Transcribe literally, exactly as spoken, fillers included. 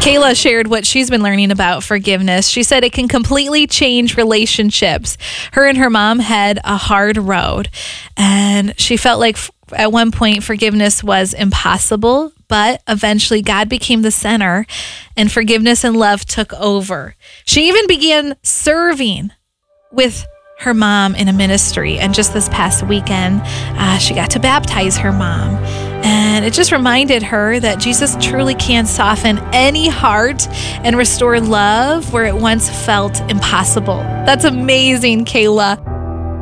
Kayla shared what she's been learning about forgiveness. She said it can completely change relationships. Her and her mom had a hard road, and she felt like at one point forgiveness was impossible, but eventually God became the center and forgiveness and love took over. She even began serving with her mom in a ministry, and just this past weekend, uh, she got to baptize her mom. And it just reminded her that Jesus truly can soften any heart and restore love where it once felt impossible. That's amazing, Kayla.